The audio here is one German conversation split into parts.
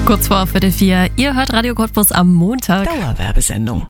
Kurz vor 3:45. Ihr hört Radio Cottbus am Montag. Dauerwerbesendung.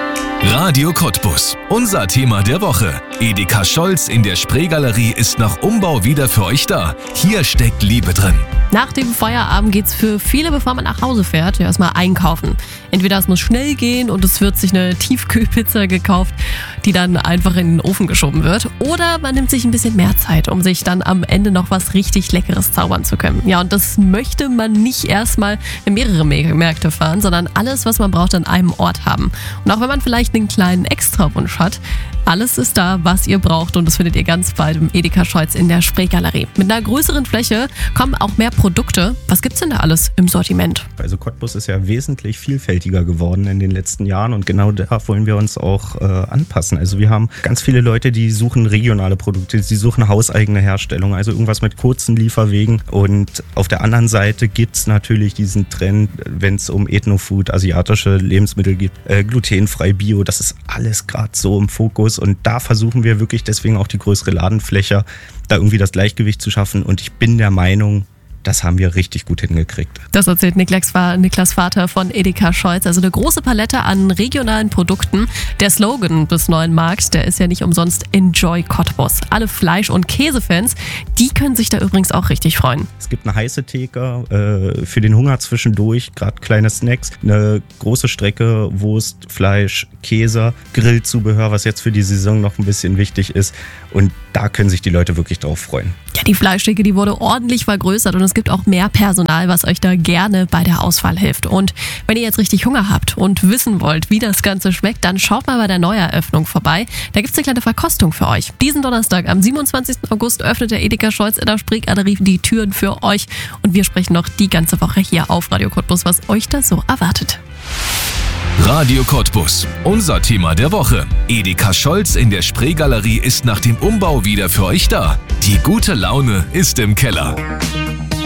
Radio Cottbus. Unser Thema der Woche. Edeka Scholz in der Spreegalerie ist nach Umbau wieder für euch da. Hier steckt Liebe drin. Nach dem Feierabend geht's für viele, bevor man nach Hause fährt, erstmal einkaufen. Entweder es muss schnell gehen und es wird sich eine Tiefkühlpizza gekauft, die dann einfach in den Ofen geschoben wird. Oder man nimmt sich ein bisschen mehr Zeit, um sich dann am Ende noch was richtig Leckeres zaubern zu können. Ja, und das möchte man nicht erstmal in mehrere Märkte fahren, sondern alles, was man braucht, an einem Ort haben. Und auch wenn man vielleicht einen kleinen Extrawunsch hat, alles ist da, was ihr braucht, und das findet ihr ganz bald im Edeka Scholz in der Spreegalerie. Mit einer größeren Fläche kommen auch mehr Produkte. Was gibt's denn da alles im Sortiment? Also Cottbus ist ja wesentlich vielfältiger geworden in den letzten Jahren, und genau da wollen wir uns auch anpassen. Also wir haben ganz viele Leute, die suchen regionale Produkte, die suchen hauseigene Herstellung, also irgendwas mit kurzen Lieferwegen. Und auf der anderen Seite gibt's natürlich diesen Trend, wenn es um Ethnofood, asiatische Lebensmittel geht, glutenfrei, Bio, das ist alles gerade so im Fokus. Und da versuchen wir wirklich deswegen auch die größere Ladenfläche, da irgendwie das Gleichgewicht zu schaffen. Und ich bin der Meinung, das haben wir richtig gut hingekriegt. Das erzählt Niklas Vater von Edeka Scholz. Also eine große Palette an regionalen Produkten. Der Slogan des neuen Markts, der ist ja nicht umsonst Enjoy Cottbus. Alle Fleisch- und Käsefans, die können sich da übrigens auch richtig freuen. Es gibt eine heiße Theke für den Hunger zwischendurch, gerade kleine Snacks, eine große Strecke Wurst, Fleisch, Käse, Grillzubehör, was jetzt für die Saison noch ein bisschen wichtig ist. Und da können sich die Leute wirklich drauf freuen. Ja, die Fleischtheke, die wurde ordentlich vergrößert, und es gibt auch mehr Personal, was euch da gerne bei der Auswahl hilft. Und wenn ihr jetzt richtig Hunger habt und wissen wollt, wie das Ganze schmeckt, dann schaut mal bei der Neueröffnung vorbei. Da gibt es eine kleine Verkostung für euch. Diesen Donnerstag, am 27. August, öffnet der Edeka Scholz in der Spreegalerie die Türen für euch. Und wir sprechen noch die ganze Woche hier auf Radio Cottbus, was euch da so erwartet. Radio Cottbus. Unser Thema der Woche. Edeka Scholz in der Spreegalerie ist nach dem Umbau wieder für euch da. Die gute Laune ist im Keller.